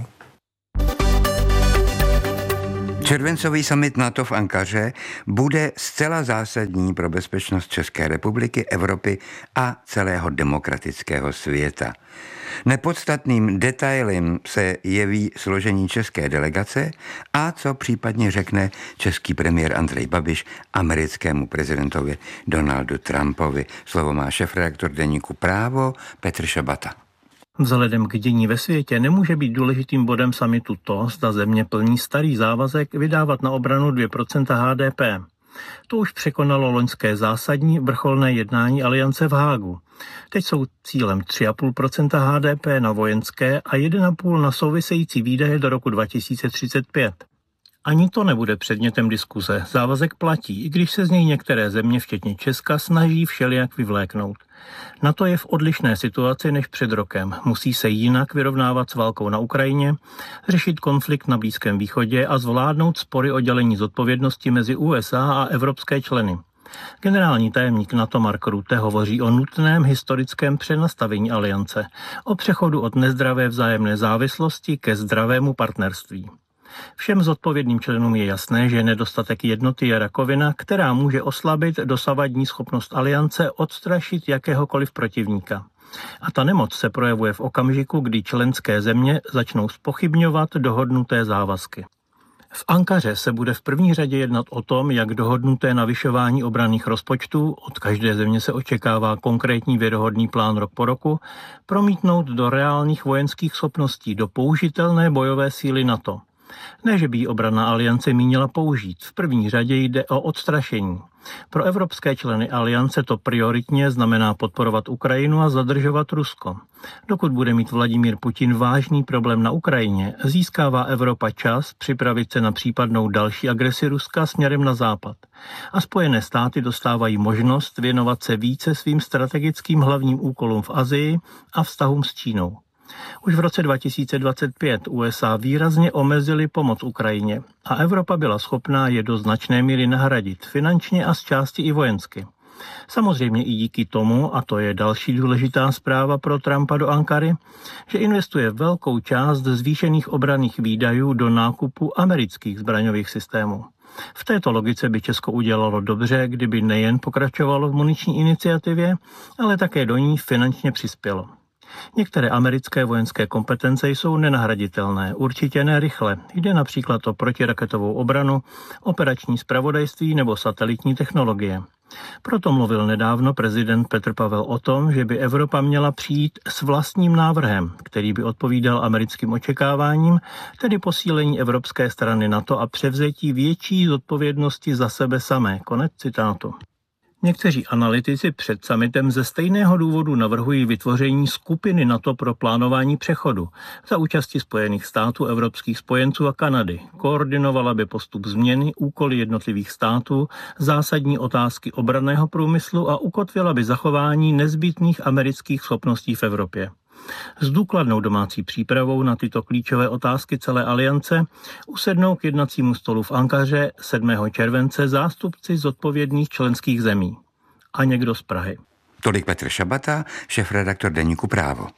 Červencový summit NATO v Ankaře bude zcela zásadní pro bezpečnost České republiky, Evropy a celého demokratického světa. Nepodstatným detailem se jeví složení české delegace a co případně řekne český premiér Andrej Babiš americkému prezidentovi Donaldu Trumpovi. Slovo má šéfredaktor deníku Právo Petr Šabata. Vzhledem k dění ve světě nemůže být důležitým bodem summitu to, zda země plní starý závazek vydávat na obranu dvě procenta H D P. To už překonalo loňské zásadní vrcholné jednání aliance v Hágu. Teď jsou cílem tři celá pět procenta H D P na vojenské a jedna celá pět na související výdaje do roku dva tisíce třicet pět. Ani to nebude předmětem diskuze. Závazek platí, i když se z něj některé země, včetně Česka, snaží všelijak vyvléknout. NATO je v odlišné situaci než před rokem. Musí se jinak vyrovnávat s válkou na Ukrajině, řešit konflikt na Blízkém východě a zvládnout spory o dělení zodpovědnosti mezi U S A a evropské členy. Generální tajemník NATO Mark Rutte hovoří o nutném historickém přenastavení aliance, o přechodu od nezdravé vzájemné závislosti ke zdravému partnerství. Všem zodpovědným členům je jasné, že nedostatek jednoty je rakovina, která může oslabit dosavadní schopnost aliance odstrašit jakéhokoliv protivníka. A ta nemoc se projevuje v okamžiku, kdy členské země začnou zpochybňovat dohodnuté závazky. V Ankaře se bude v první řadě jednat o tom, jak dohodnuté navyšování obranných rozpočtů, od každé země se očekává konkrétní věrohodný plán rok po roku, promítnout do reálných vojenských schopností, do použitelné bojové síly NATO. Ne, že by ji obranná aliance mínila použít. V první řadě jde o odstrašení. Pro evropské členy aliance to prioritně znamená podporovat Ukrajinu a zadržovat Rusko. Dokud bude mít Vladimír Putin vážný problém na Ukrajině, získává Evropa čas připravit se na případnou další agresi Ruska směrem na západ. A Spojené státy dostávají možnost věnovat se více svým strategickým hlavním úkolům v Asii a vztahům s Čínou. Už v roce dva tisíce dvacet pět U S A výrazně omezily pomoc Ukrajině a Evropa byla schopná je do značné míry nahradit finančně a z části i vojensky. Samozřejmě i díky tomu, a to je další důležitá zpráva pro Trumpa do Ankary, že investuje velkou část zvýšených obranných výdajů do nákupu amerických zbraňových systémů. V této logice by Česko udělalo dobře, kdyby nejen pokračovalo v muniční iniciativě, ale také do ní finančně přispělo. Některé americké vojenské kompetence jsou nenahraditelné, určitě ne rychle. Jde například o protiraketovou obranu, operační zpravodajství nebo satelitní technologie. Proto mluvil nedávno prezident Petr Pavel o tom, že by Evropa měla přijít s vlastním návrhem, který by odpovídal americkým očekáváním, tedy posílení evropské strany NATO a převzetí větší zodpovědnosti za sebe samé. Konec citátu. Někteří analytici před summitem ze stejného důvodu navrhují vytvoření skupiny NATO pro plánování přechodu za účasti Spojených států, evropských spojenců a Kanady. Koordinovala by postup změny, úkoly jednotlivých států, zásadní otázky obranného průmyslu a ukotvila by zachování nezbytných amerických schopností v Evropě. S důkladnou domácí přípravou na tyto klíčové otázky celé aliance usednou k jednacímu stolu v Ankaře sedmého července zástupci zodpovědných členských zemí. A někdo z Prahy. Tolik Petr Šabata, šéfredaktor deníku Právo.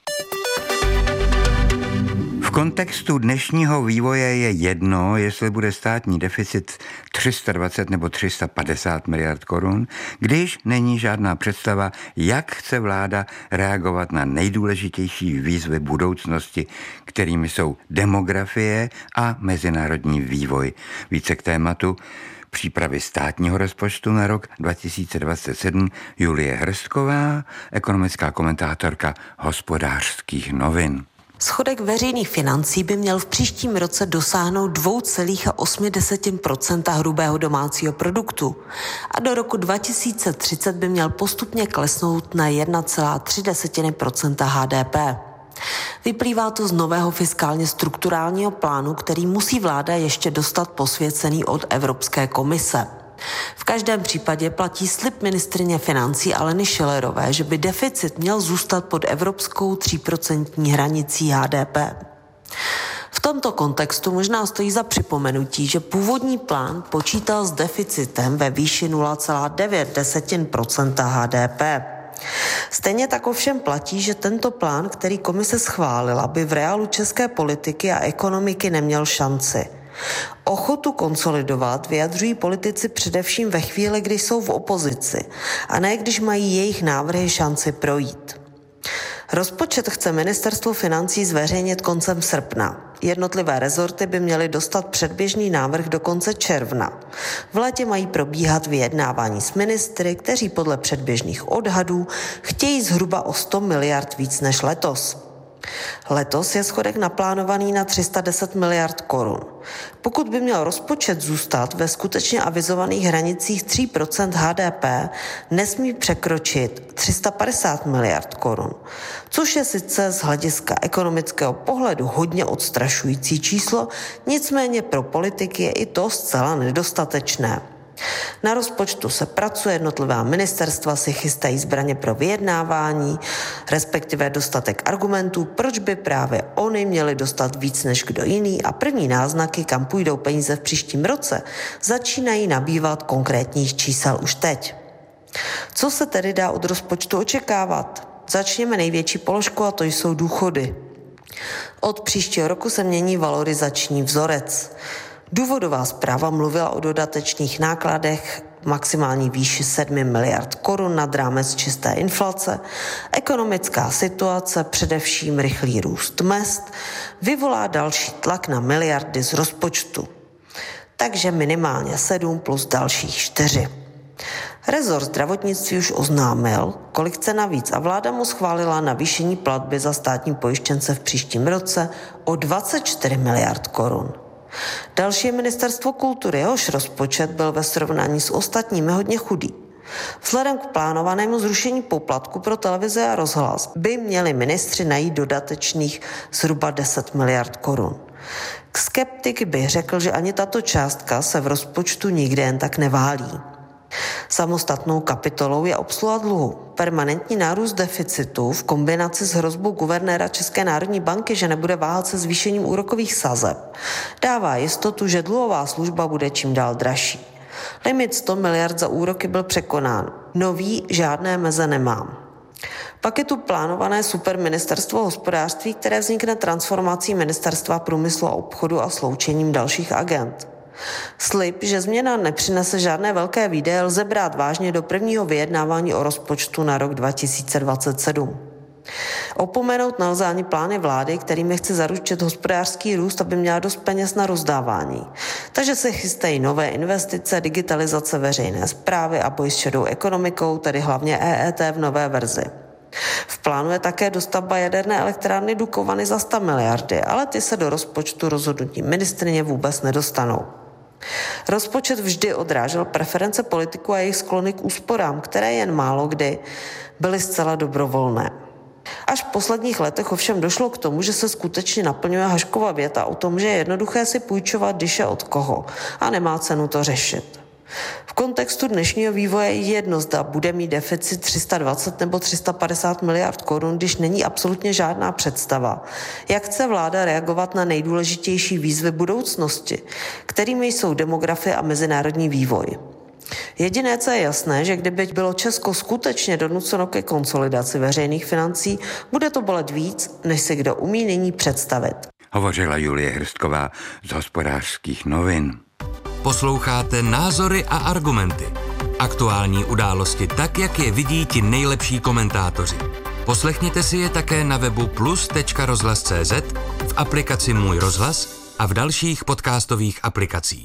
V kontextu dnešního vývoje je jedno, jestli bude státní deficit tři sta dvacet nebo tři sta padesát miliard korun, když není žádná představa, jak chce vláda reagovat na nejdůležitější výzvy budoucnosti, kterými jsou demografie a mezinárodní vývoj. Více k tématu přípravy státního rozpočtu na rok dva tisíce dvacet sedm Julie Hrstková, ekonomická komentátorka Hospodářských novin. Schodek veřejných financí by měl v příštím roce dosáhnout dva celé osm procenta hrubého domácího produktu a do roku dva tisíce třicet by měl postupně klesnout na jedna celá tři procenta H D P. Vyplývá to z nového fiskálně strukturálního plánu, který musí vláda ještě dostat posvěcený od Evropské komise. V každém případě platí slib ministryně financí Aleny Schillerové, že by deficit měl zůstat pod evropskou tříprocentní hranicí H D P. V tomto kontextu možná stojí za připomenutí, že původní plán počítal s deficitem ve výši nula celá devět procenta H D P. Stejně tak ovšem platí, že tento plán, který komise schválila, by v reálu české politiky a ekonomiky neměl šanci. Ochotu konsolidovat vyjadřují politici především ve chvíli, kdy jsou v opozici, a ne když mají jejich návrhy šanci projít. Rozpočet chce ministerstvo financí zveřejnit koncem srpna. Jednotlivé rezorty by měly dostat předběžný návrh do konce června. V létě mají probíhat vyjednávání s ministry, kteří podle předběžných odhadů chtějí zhruba o sto miliard víc než letos. Letos je schodek naplánovaný na tři sta deset miliard korun. Pokud by měl rozpočet zůstat ve skutečně avizovaných hranicích tří procent H D P, nesmí překročit tři sta padesát miliard korun, což je sice z hlediska ekonomického pohledu hodně odstrašující číslo, nicméně pro politiky je i to zcela nedostatečné. Na rozpočtu se pracuje, jednotlivá ministerstva si chystají zbraně pro vyjednávání, respektive dostatek argumentů, proč by právě oni měli dostat víc než kdo jiný, a první náznaky, kam půjdou peníze v příštím roce, začínají nabývat konkrétních čísel už teď. Co se tedy dá od rozpočtu očekávat? Začněme největší položkou, a to jsou důchody. Od příštího roku se mění valorizační vzorec. Důvodová zpráva mluvila o dodatečných nákladech v maximální výši sedm miliard korun nad rámec čisté inflace. Ekonomická situace, především rychlý růst mezd, vyvolá další tlak na miliardy z rozpočtu. Takže minimálně sedm plus dalších čtyři. Rezort zdravotnictví už oznámil, kolik chce navíc, a vláda mu schválila navýšení platby za státní pojištěnce v příštím roce o dvacet čtyři miliard korun. Další je ministerstvo kultury, jehož rozpočet byl ve srovnání s ostatními hodně chudý. Vzhledem k plánovanému zrušení poplatku pro televizi a rozhlas by měli ministři najít dodatečných zhruba deset miliard korun. K skeptiky bych řekl, že ani tato částka se v rozpočtu nikdy jen tak neválí. Samostatnou kapitolou je obsluha dluhu. Permanentní nárůst deficitu v kombinaci s hrozbou guvernéra České národní banky, že nebude váhat se zvýšením úrokových sazeb, dává jistotu, že dluhová služba bude čím dál dražší. Limit sto miliard za úroky byl překonán. Nový žádné meze nemám. Pak je tu plánované superministerstvo hospodářství, které vznikne transformací ministerstva průmyslu a obchodu a sloučením dalších agend. Slib, že změna nepřinese žádné velké výdaje, lze brát vážně do prvního vyjednávání o rozpočtu na rok dva tisíce dvacet sedm. Opomenout nelze ani plány vlády, kterými chce zaručit hospodářský růst, aby měla dost peněz na rozdávání. Takže se chystají nové investice, digitalizace veřejné správy a boj s šedou ekonomikou, tedy hlavně E E T v nové verzi. V plánu je také dostavba jaderné elektrárny Dukovany za sto miliardy, ale ty se do rozpočtu rozhodnutí ministryně vůbec nedostanou. Rozpočet vždy odrážel preference politiků a jejich sklony k úsporám, které jen málo kdy byly zcela dobrovolné. Až v posledních letech ovšem došlo k tomu, že se skutečně naplňuje Haškova věta o tom, že je jednoduché si půjčovat, když je od koho, a nemá cenu to řešit. V kontextu dnešního vývoje je jedno, zda bude mít deficit tři sta dvacet nebo tři sta padesát miliard korun, když není absolutně žádná představa, jak chce vláda reagovat na nejdůležitější výzvy budoucnosti, kterými jsou demografie a mezinárodní vývoj. Jediné, co je jasné, že kdyby bylo Česko skutečně donuceno ke konsolidaci veřejných financí, bude to bolet víc, než si kdo umí nyní představit. Hovořila Julie Hrstková z Hospodářských novin. Posloucháte Názory a argumenty. Aktuální události tak, jak je vidí ti nejlepší komentátoři. Poslechněte si je také na webu plus tečka rozhlas tečka cé zet, v aplikaci Můj rozhlas a v dalších podcastových aplikacích.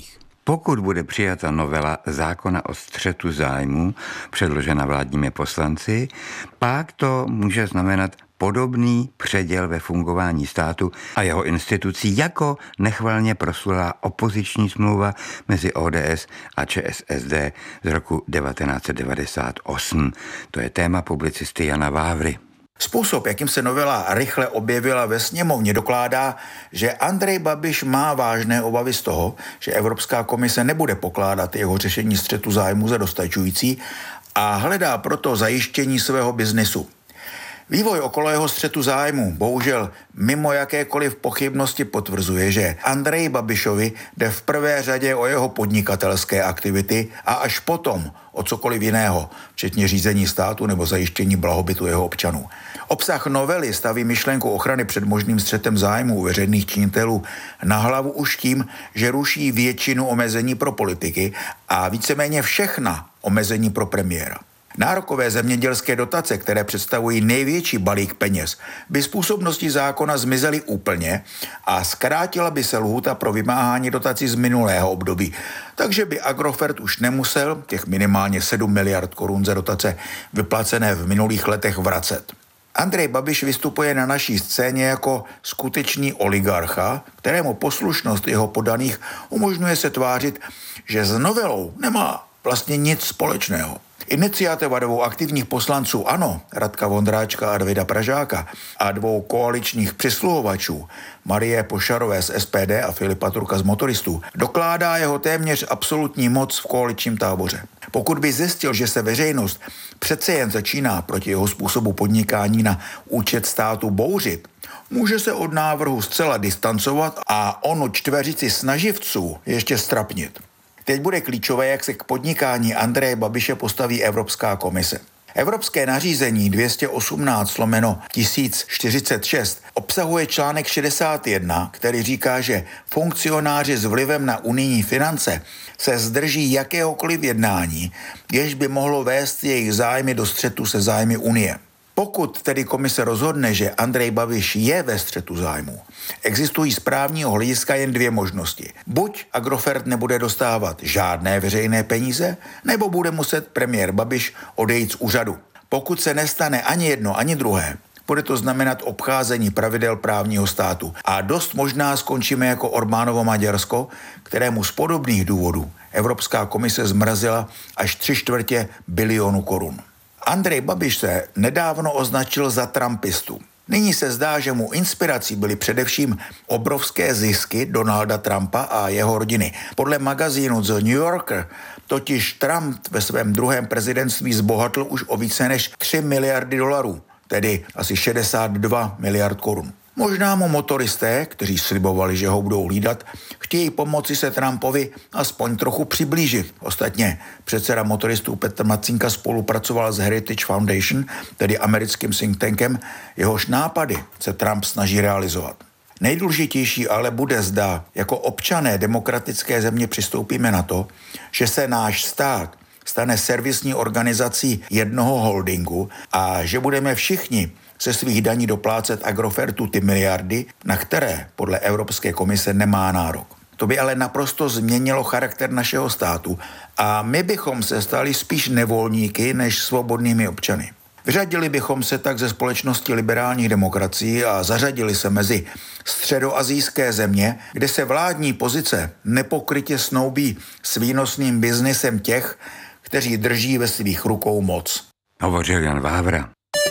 Pokud bude přijata novela zákona o střetu zájmů, předložena vládními poslanci, pak to může znamenat podobný předěl ve fungování státu a jeho institucí, jako nechvalně proslulá opoziční smlouva mezi O D S a Č S S D z roku devatenáct set devadesát osm. To je téma publicisty Jana Vávry. Způsob, jakým se novela rychle objevila ve sněmovně, dokládá, že Andrej Babiš má vážné obavy z toho, že Evropská komise nebude pokládat jeho řešení střetu zájmu za dostačující a hledá proto zajištění svého biznesu. Vývoj okolo jeho střetu zájmu bohužel mimo jakékoliv pochybnosti potvrzuje, že Andreji Babišovi jde v prvé řadě o jeho podnikatelské aktivity a až potom o cokoliv jiného, včetně řízení státu nebo zajištění blahobytu jeho občanů. Obsah novely staví myšlenku ochrany před možným střetem zájmu veřejných činitelů na hlavu už tím, že ruší většinu omezení pro politiky a víceméně všechna omezení pro premiéra. Nárokové zemědělské dotace, které představují největší balík peněz, by z působnosti zákona zmizely úplně a zkrátila by se lhůta pro vymáhání dotací z minulého období. Takže by Agrofert už nemusel těch minimálně sedm miliard korun za dotace vyplacené v minulých letech vracet. Andrej Babiš vystupuje na naší scéně jako skutečný oligarcha, kterému poslušnost jeho podaných umožňuje se tvářit, že s novelou nemá vlastně nic společného. Iniciativa dvou aktivních poslanců ANO, Radka Vondráčka a Davida Pražáka, a dvou koaličních přisluhovačů, Marie Pošarové z S P D a Filipa Turka z Motoristů, dokládá jeho téměř absolutní moc v koaličním táboře. Pokud by zjistil, že se veřejnost přece jen začíná proti jeho způsobu podnikání na účet státu bouřit, může se od návrhu zcela distancovat a onu čtveřici snaživců ještě strapnit. Teď bude klíčové, jak se k podnikání Andreje Babiše postaví Evropská komise. Evropské nařízení dvě stě osmnáct lomeno tisíc čtyřicet šest obsahuje článek šedesát jedna, který říká, že funkcionáři s vlivem na unijní finance se zdrží jakéhokoliv jednání, jež by mohlo vést jejich zájmy do střetu se zájmy Unie. Pokud tedy komise rozhodne, že Andrej Babiš je ve střetu zájmu, existují z právního hlediska jen dvě možnosti. Buď Agrofert nebude dostávat žádné veřejné peníze, nebo bude muset premiér Babiš odejít z úřadu. Pokud se nestane ani jedno, ani druhé, bude to znamenat obcházení pravidel právního státu. A dost možná skončíme jako Orbánovo Maďarsko, kterému z podobných důvodů Evropská komise zmrazila až tři čtvrtě bilionu korun. Andrej Babiš se nedávno označil za trumpistu. Nyní se zdá, že mu inspirací byly především obrovské zisky Donalda Trumpa a jeho rodiny. Podle magazínu The New Yorker totiž Trump ve svém druhém prezidentství zbohatl už o více než tři miliardy dolarů, tedy asi šedesát dva miliard korun. Možná mu motoristé, kteří slibovali, že ho budou hlídat, chtějí pomoci se Trumpovi aspoň trochu přiblížit. Ostatně předseda motoristů Petr Macinka spolupracoval s Heritage Foundation, tedy americkým think tankem, jehož nápady se Trump snaží realizovat. Nejdůležitější ale bude, zda jako občané demokratické země přistoupíme na to, že se náš stát stane servisní organizací jednoho holdingu a že budeme všichni se svých daní doplácet Agrofertu ty miliardy, na které podle Evropské komise nemá nárok. To by ale naprosto změnilo charakter našeho státu a my bychom se stali spíš nevolníky než svobodnými občany. Vyřadili bychom se tak ze společnosti liberálních demokracií a zařadili se mezi středoasijské země, kde se vládní pozice nepokrytě snoubí s výnosným biznisem těch, kteří drží ve svých rukou moc. Hovořil Jan Vávra.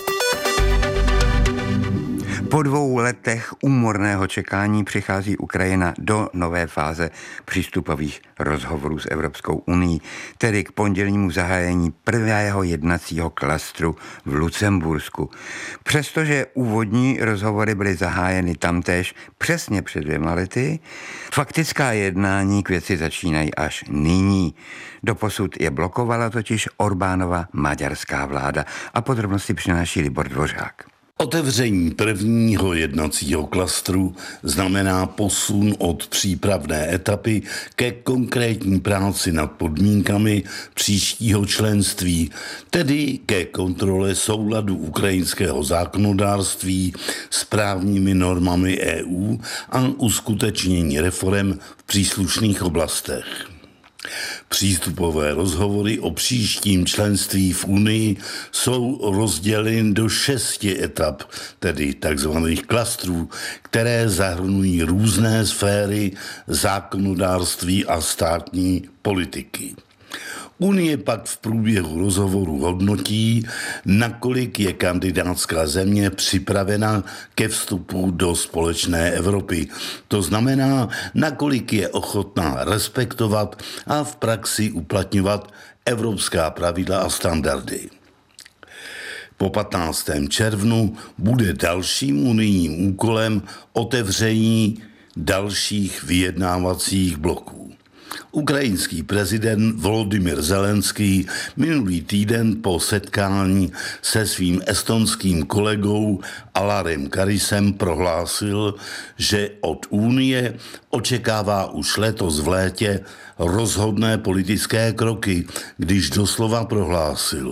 Po dvou letech úmorného čekání přichází Ukrajina do nové fáze přístupových rozhovorů s Evropskou unií, tedy k pondělnímu zahájení prvého jednacího klastru v Lucembursku. Přestože úvodní rozhovory byly zahájeny tamtéž přesně před dvěma lety, faktická jednání k věci začínají až nyní. Doposud je blokovala totiž Orbánova maďarská vláda a podrobnosti přináší Libor Dvořák. Otevření prvního jednacího klastru znamená posun od přípravné etapy ke konkrétní práci nad podmínkami příštího členství, tedy ke kontrole souladu ukrajinského zákonodárství s právními normami E U a uskutečnění reforem v příslušných oblastech. Přístupové rozhovory o příštím členství v Unii jsou rozděleny do šesti etap, tedy takzvaných klastrů, které zahrnují různé sféry zákonodárství a státní politiky. Unie pak v průběhu rozhovoru hodnotí, nakolik je kandidátská země připravena ke vstupu do společné Evropy. To znamená, nakolik je ochotná respektovat a v praxi uplatňovat evropská pravidla a standardy. Po patnáctého červnu bude dalším unijním úkolem otevření dalších vyjednávacích bloků. Ukrajinský prezident Volodymyr Zelenský minulý týden po setkání se svým estonským kolegou Alarem Karisem prohlásil, že od Unie očekává už letos v létě rozhodné politické kroky, když doslova prohlásil: